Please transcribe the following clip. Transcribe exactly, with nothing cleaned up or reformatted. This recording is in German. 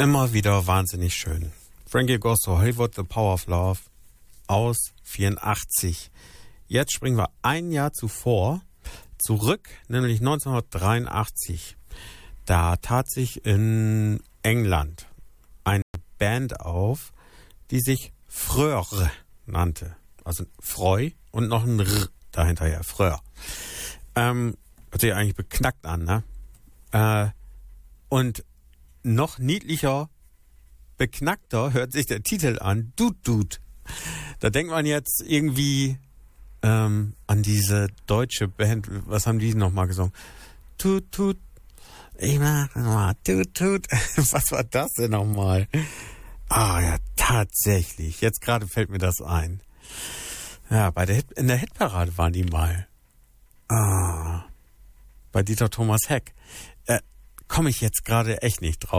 Immer wieder wahnsinnig schön. Frankie Goes to Hollywood, The Power of Love aus vierundachtzig. Jetzt springen wir ein Jahr zuvor zurück, nämlich neunzehnhundertdreiundachtzig. Da tat sich in England eine Band auf, die sich Freur nannte. Also Freu und noch ein R dahinterher, Freur. Ähm, hört sich eigentlich beknackt an, ne? Äh, und noch niedlicher, beknackter hört sich der Titel an, Dut Dut. Da denkt man jetzt irgendwie ähm, an diese deutsche Band, was haben die nochmal gesungen? Tut, tut, ich mach nochmal, tut, tut. Was war das denn nochmal? Ah ja, tatsächlich. Jetzt gerade fällt mir das ein. Ja, bei der Hit, in der Hitparade waren die mal. Ah, bei Dieter Thomas Heck. Äh, komme ich jetzt gerade echt nicht drauf.